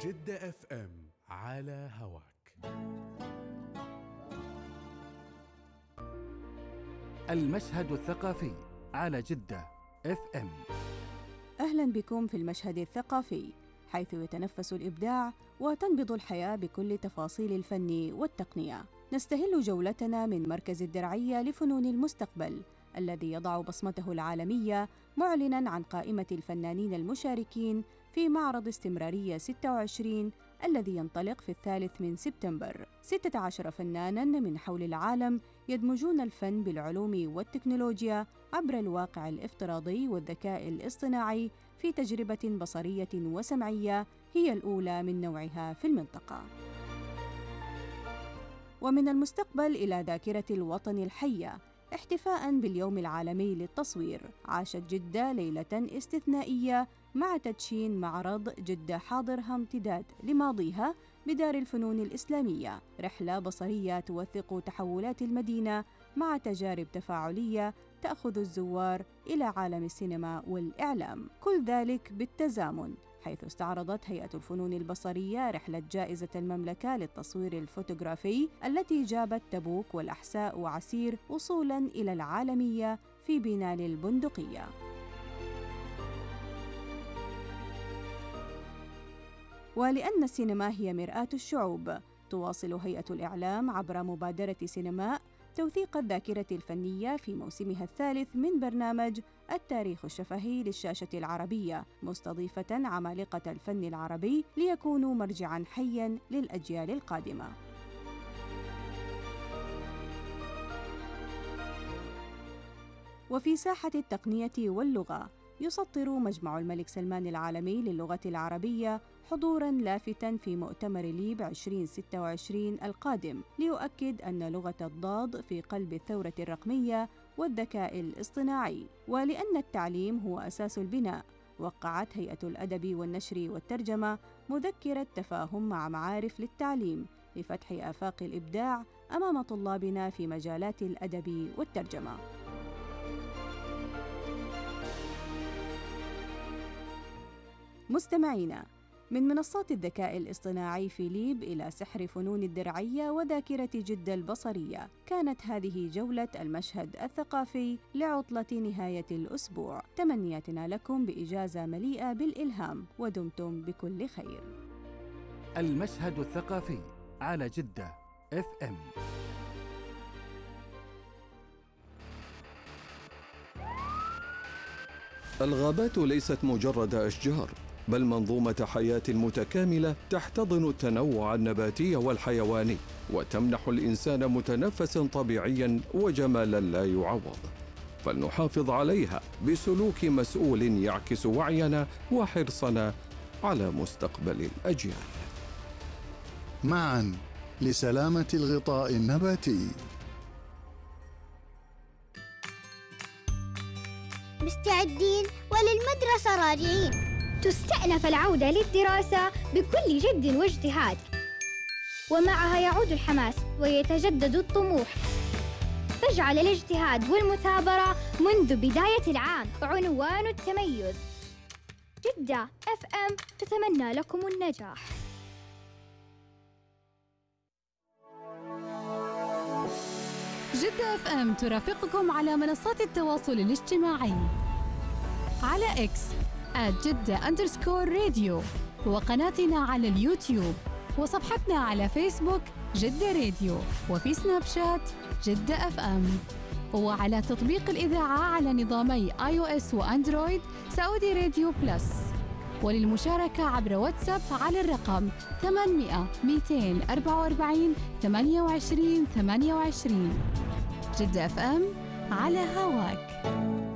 جدة اف ام على هواك. المشهد الثقافي على جدة اف ام. أهلا بكم في المشهد الثقافي، حيث يتنفس الإبداع وتنبض الحياة بكل تفاصيل الفن والتقنية. نستهل جولتنا من مركز الدرعية لفنون المستقبل الذي يضع بصمته العالمية، معلناً عن قائمة الفنانين المشاركين في معرض استمرارية 26 الذي ينطلق في 3 سبتمبر. 16 فناناً من حول العالم يدمجون الفن بالعلوم والتكنولوجيا عبر الواقع الافتراضي والذكاء الاصطناعي في تجربة بصرية وسمعية هي الأولى من نوعها في المنطقة. ومن المستقبل إلى ذاكرة الوطن الحية، احتفاءً باليوم العالمي للتصوير، عاشت جدة ليلة استثنائية مع تدشين معرض جدة حاضرها امتداد لماضيها بدار الفنون الإسلامية، رحلة بصرية توثق تحولات المدينة مع تجارب تفاعلية تأخذ الزوار إلى عالم السينما والإعلام، كل ذلك بالتزامن، حيث استعرضت هيئة الفنون البصرية رحلة جائزة المملكة للتصوير الفوتوغرافي التي جابت تبوك والأحساء وعسير وصولاً إلى العالمية في بنال البندقية. ولأن السينما هي مرآة الشعوب، تواصل هيئة الإعلام عبر مبادرة سينماء توثيق الذاكرة الفنية في موسمها الثالث من برنامج التاريخ الشفهي للشاشة العربية، مستضيفة عمالقة الفن العربي ليكونوا مرجعاً حياً للأجيال القادمة. وفي ساحة التقنية واللغة، يسطر مجمع الملك سلمان العالمي للغة العربية حضوراً لافتاً في مؤتمر ليب 2026 القادم، ليؤكد أن لغة الضاد في قلب الثورة الرقمية والذكاء الاصطناعي. ولأن التعليم هو أساس البناء، وقعت هيئة الأدب والنشر والترجمة مذكرة تفاهم مع معارف للتعليم لفتح آفاق الإبداع أمام طلابنا في مجالات الأدب والترجمة. مستمعينا، من منصات الذكاء الاصطناعي في ليب إلى سحر فنون الدرعية وذاكرة جدة البصرية، كانت هذه جولة المشهد الثقافي لعطلة نهاية الأسبوع. تمنياتنا لكم بإجازة مليئة بالإلهام، ودمتم بكل خير. المشهد الثقافي على جدة اف ام. الغابات ليست مجرد أشجار، بل منظومة حياة متكاملة تحتضن التنوع النباتي والحيواني، وتمنح الإنسان متنفساً طبيعياً وجمالاً لا يعوض. فلنحافظ عليها بسلوك مسؤول يعكس وعينا وحرصنا على مستقبل الأجيال. معاً لسلامة الغطاء النباتي. مستعدين وللمدرسة راجعين. تستأنف العودة للدراسة بكل جد واجتهاد، ومعها يعود الحماس ويتجدد الطموح. تجعل الاجتهاد والمثابرة منذ بداية العام عنوان التميز. جدة اف ام تتمنى لكم النجاح. جدة اف ام ترافقكم على منصات التواصل الاجتماعي على اكس @جدة_راديو، وقناتنا على اليوتيوب، وصفحتنا على فيسبوك جدة راديو، وفي سناب شات جدة اف ام، وعلى تطبيق الإذاعة على نظامي iOS وأندرويد سعودي راديو بلس. وللمشاركة عبر واتساب على الرقم 800 244 28 28. جدة اف ام على هواك.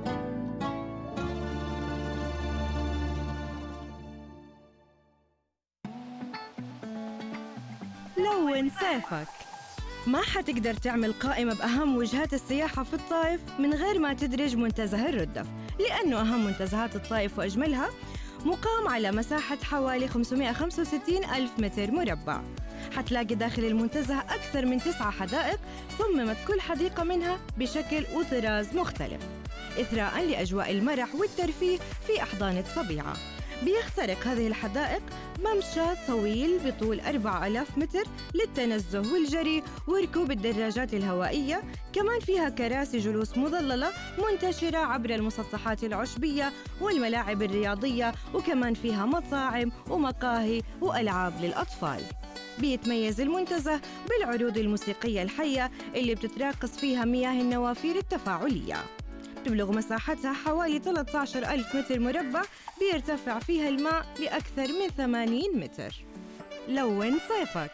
لون صيفك. ما حتقدر تعمل قائمة بأهم وجهات السياحة في الطائف من غير ما تدرج منتزه الردف، لأنه أهم منتزهات الطائف وأجملها مقام على مساحة حوالي 565 ألف متر مربع. حتلاقي داخل المنتزه أكثر من 9 حدائق صممت كل حديقة منها بشكل وطراز مختلف، إثراء لأجواء المرح والترفيه في أحضان الطبيعة. بيخترق هذه الحدائق ممشى طويل بطول 4000 متر للتنزه والجري وركوب الدراجات الهوائية. كمان فيها كراسي جلوس مظللة منتشرة عبر المسطحات العشبية والملاعب الرياضية، وكمان فيها مطاعم ومقاهي وألعاب للأطفال. بيتميز المنتزه بالعروض الموسيقية الحية اللي بتتراقص فيها مياه النوافير التفاعلية. تبلغ مساحتها حوالي 13,000 متر مربع، بيرتفع فيها الماء لأكثر من 80 متر. لون صيفك.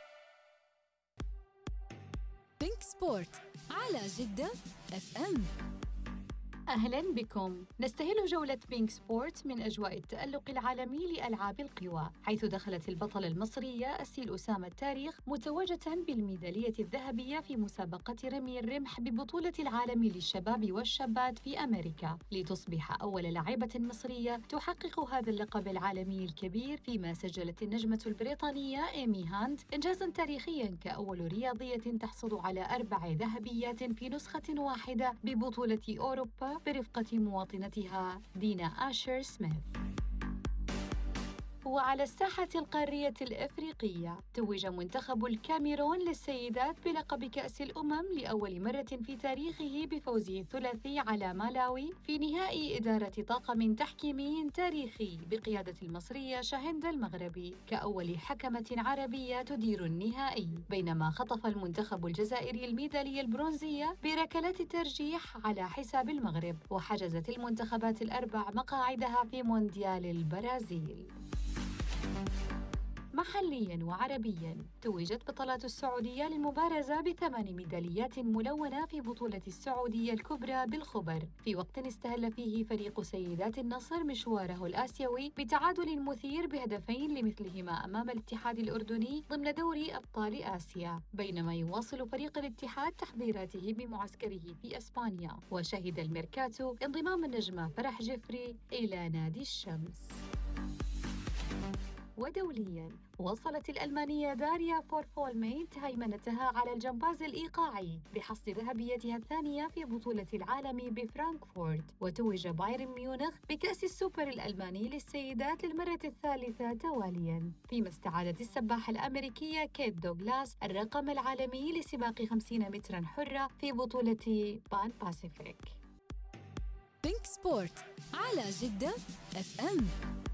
بينك سبورت على جدة FM. أهلاً بكم. نستهل جولة بينك سبورت من أجواء التألق العالمي لألعاب القوى، حيث دخلت البطلة المصرية أسيل أسامة التاريخ متوجة بالميدالية الذهبية في مسابقة رمي الرمح ببطولة العالم للشباب والشابات في أمريكا، لتصبح أول لاعبة مصرية تحقق هذا اللقب العالمي الكبير، فيما سجلت النجمة البريطانية إيمي هاند إنجازاً تاريخياً كأول رياضية تحصل على 4 ذهبيات في نسخة واحدة ببطولة أوروبا برفقة مواطنتها دينا آشر سميث. وعلى الساحة القارية الإفريقية، توج منتخب الكاميرون للسيدات بلقب كأس الأمم لأول مرة في تاريخه بفوزه الثلاثي على مالاوي في نهائي إدارة طاقم تحكيمي تاريخي بقيادة المصرية شاهند المغربي كأول حكمة عربية تدير النهائي، بينما خطف المنتخب الجزائري الميدالية البرونزية بركلات الترجيح على حساب المغرب، وحجزت المنتخبات الأربع مقاعدها في مونديال البرازيل. محلياً وعربياً، توجت بطلات السعودية للمبارزة ب8 ميداليات ملونة في بطولة السعودية الكبرى بالخبر، في وقت استهل فيه فريق سيدات النصر مشواره الآسيوي بتعادل مثير بهدفين لمثلهما أمام الاتحاد الأردني ضمن دوري أبطال آسيا، بينما يواصل فريق الاتحاد تحضيراته بمعسكره في إسبانيا. وشهد الميركاتو انضمام النجمة فرح جفري إلى نادي الشمس. ودولياً، وصلت الألمانية داريا فورفولميت هيمنتها على الجمباز الإيقاعي بحصد ذهبيتها الثانية في بطولة العالم بفرانكفورت. وتوج بايرن ميونخ بكأس السوبر الألماني للسيدات للمرة الثالثة توالياً، فيما استعادت السباحة الأمريكية كيت دوغلاس الرقم العالمي لسباق 50 متراً حرة في بطولة بان باسيفيك. بينك سبورت على جدة FM.